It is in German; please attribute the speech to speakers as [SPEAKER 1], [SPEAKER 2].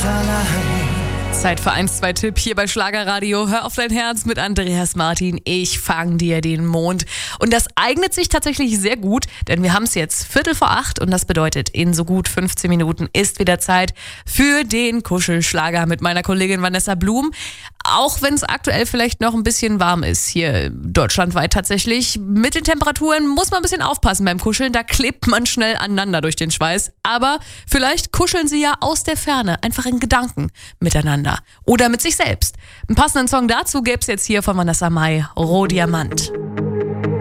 [SPEAKER 1] Zeit für 1, 2 Tipp hier bei Schlagerradio. Hör auf dein Herz mit Andreas Martin. Ich fang dir den Mond. Und das eignet sich tatsächlich sehr gut, denn wir haben es jetzt 7:45 und das bedeutet, in so gut 15 Minuten ist wieder Zeit für den Kuschelschlager mit meiner Kollegin Vanessa Blum. Auch wenn es aktuell vielleicht noch ein bisschen warm ist hier deutschlandweit tatsächlich. Mit den Temperaturen muss man ein bisschen aufpassen beim Kuscheln. Da klebt man schnell aneinander durch den Schweiß. Aber vielleicht kuscheln sie ja aus der Ferne, einfach in Gedanken miteinander. Oder mit sich selbst. Einen passenden Song dazu gäbe es jetzt hier von Vanessa Mai, Rohdiamant.